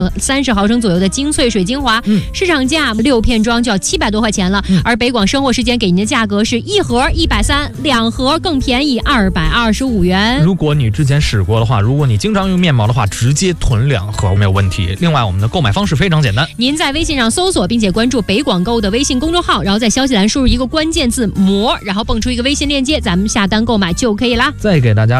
30毫升左右的精粹水精华，市场价6片装就要700多块钱了。而北广生活时间给您的价格是1盒130，2盒更便宜225元。 如果你之前使过的话，如果你经常用面膜的话，直接囤2盒没有问题。另外，我们的购买方式非常简单， 您在微信上搜索并且关注北广购的微信公众号，然后在消息栏输入一个关键字膜，然后蹦出一个微信链接，咱们下单购买就可以啦。 再给大家